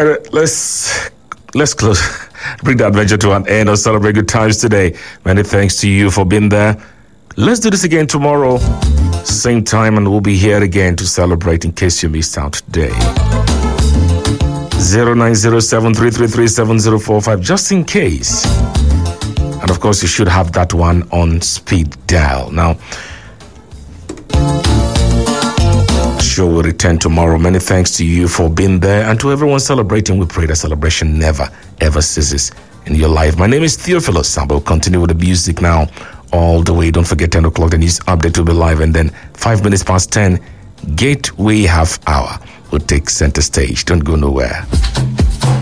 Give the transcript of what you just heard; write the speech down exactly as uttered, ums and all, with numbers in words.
right, let's let's close. Bring the adventure to an end or celebrate good times today. Many thanks to you for being there. Let's do this again tomorrow, same time, and we'll be here again to celebrate in case you missed out today. zero nine zero seven three three three seven zero four five, just in case. And of course, you should have that one on speed dial. Now, show will return tomorrow. Many thanks to you for being there, and to everyone celebrating. We pray that celebration never ever ceases in your life. My name is Theophilus Sambo. Continue with the music now all the way. Don't forget ten o'clock the news update will be live, and then five minutes past ten, Gateway half hour will take center stage. Don't go nowhere.